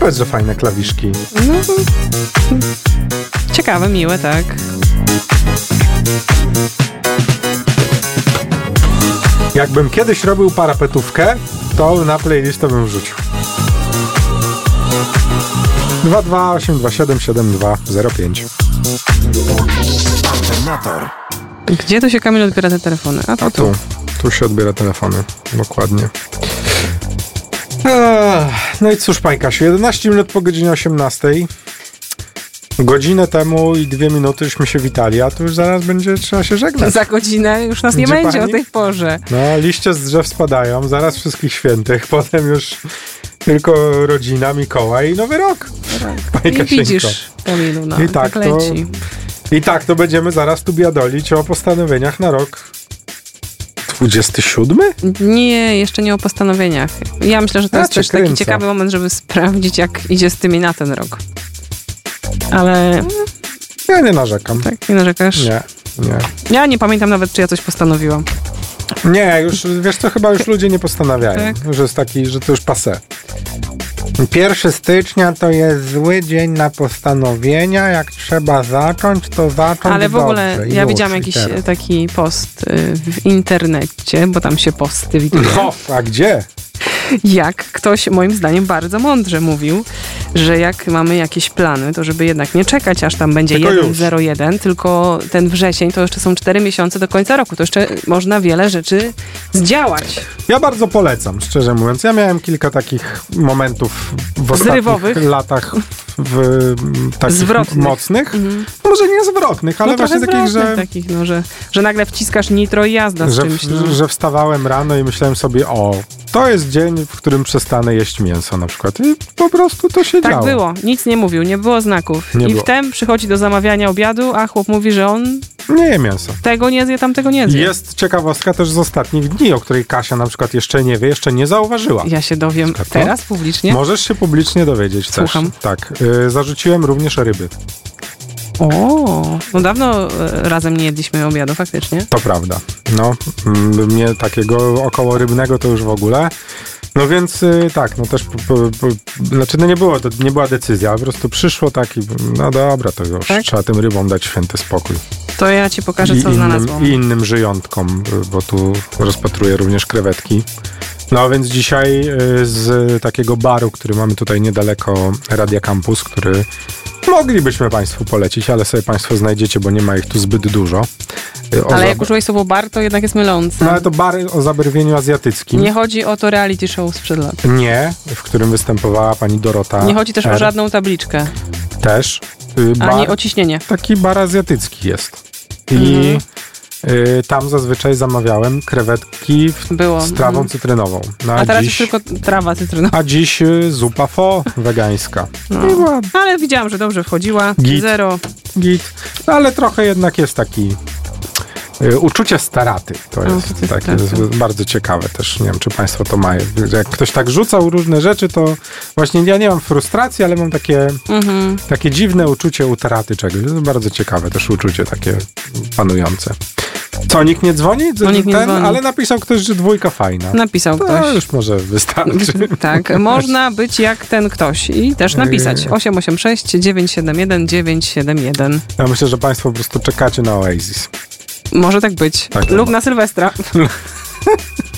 powiedz, że fajne klawiszki. No, ciekawe, miłe, tak. Jakbym kiedyś robił parapetówkę, to na playlistę bym wrzucił. 228277205. Alternator. Gdzie to się, Kamil, odbiera te telefony? A to tu. Tu się odbiera telefony. Dokładnie. No i cóż, Pani Kasiu, 11 minut po godzinie 18. Godzinę temu i 2 minuty żeśmy się witali, a tu już zaraz będzie trzeba się żegnać. Za godzinę już nas nie Gdzie będzie pani? o tej porze. No, liście z drzew spadają, zaraz wszystkich świętych, potem już tylko rodzina, Mikołaj i Nowy Rok. Pani I Kasieńko. widzisz, Kamilu, no, I tak leci. to będziemy zaraz tu biadolić o postanowieniach na rok 27? Nie, jeszcze nie o postanowieniach. Ja myślę, że to Ja jest cię też taki kręcę. ciekawy moment, żeby sprawdzić, jak idzie z tymi na ten rok. Ale Ja nie narzekam. tak, nie narzekasz? Nie. Ja nie pamiętam nawet, czy ja coś postanowiłam. Nie, już, wiesz co, chyba już ludzie nie postanawiają. Tak? Że jest taki, że to już passé. 1 stycznia to jest zły dzień na postanowienia. Jak trzeba zacząć, to zacząć Ale w ogóle dobrze. ja Już, widziałam i jakiś teraz. taki post w internecie, bo tam się posty widuje. No, a gdzie? Jak ktoś, moim zdaniem, bardzo mądrze mówił, że jak mamy jakieś plany, to żeby jednak nie czekać, aż tam będzie Tylko 1.01, tylko ten wrzesień to jeszcze są 4 miesiące do końca roku. To jeszcze można wiele rzeczy zdziałać. Ja bardzo polecam, szczerze mówiąc. Ja miałem kilka takich momentów w ostatnich Zrywowych. latach takich Zwrotnych. mocnych. No, może nie zwrotnych, ale No właśnie trochę takich, zwrotnych że... takich, no, że nagle wciskasz nitro i jazda z czymś. No. że wstawałem rano i myślałem sobie, to jest dzień, w którym przestanę jeść mięso na przykład. I po prostu to się Tak działo. było, nic nie mówił, nie było znaków. Nie I było. wtem przychodzi do zamawiania obiadu, a chłop mówi, że on Nie je mięso. tego nie zje, tamtego nie zje. Jest ciekawostka też z ostatnich dni, o której Kasia na przykład jeszcze nie wie, jeszcze nie zauważyła. Ja się dowiem Przykład, teraz publicznie. Możesz się publicznie dowiedzieć Słucham. też. Tak. Zarzuciłem również ryby. O, no dawno razem nie jedliśmy obiadu, faktycznie. To prawda. No, mnie takiego około rybnego to już w ogóle. No więc tak, no też znaczy no nie była decyzja, po prostu przyszło tak i no dobra, to już Tak? trzeba tym rybom dać święty spokój. To ja ci pokażę, co znalazłam. I innym żyjątkom, bo tu rozpatruję również krewetki. No więc dzisiaj z takiego baru, który mamy tutaj niedaleko Radia Campus, który moglibyśmy Państwu polecić, ale sobie Państwo znajdziecie, bo nie ma ich tu zbyt dużo. Ale jak użyłeś słowo bar, to jednak jest mylące. No ale to bar o zabarwieniu azjatyckim. Nie chodzi o to reality show sprzed lat. Nie, w którym występowała pani Dorota Nie chodzi też o R. żadną tabliczkę, Też. ani o ciśnienie. Taki bar azjatycki jest. I tam zazwyczaj zamawiałem krewetki z trawą cytrynową. No, A teraz jest tylko trawa cytrynowa. A dziś zupa pho wegańska. No. I była Ale widziałam, że dobrze wchodziła. Git. Zero. git. No, ale trochę jednak jest taki uczucie staraty. To jest to takie tak. bardzo ciekawe też. Nie wiem, czy Państwo to mają. Jak ktoś tak rzucał różne rzeczy, to właśnie ja nie mam frustracji, ale mam takie dziwne uczucie utraty czegoś. To jest bardzo ciekawe też uczucie takie panujące. Co, nikt nie dzwoni? No, nikt nie dzwoni. Ale napisał ktoś, że 2 fajna. Napisał To ktoś. już może wystarczy. Tak, można być jak ten ktoś i też napisać 886 971 971. Ja myślę, że Państwo po prostu czekacie na Oasis. Może tak być. Tak, Lub na Sylwestra.